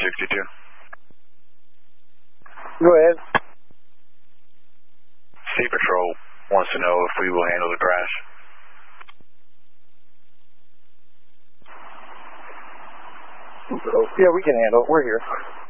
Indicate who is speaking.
Speaker 1: 62.
Speaker 2: Go ahead.
Speaker 1: Sea Patrol wants to know if we will handle the crash.
Speaker 2: Yeah, we can handle it. We're here.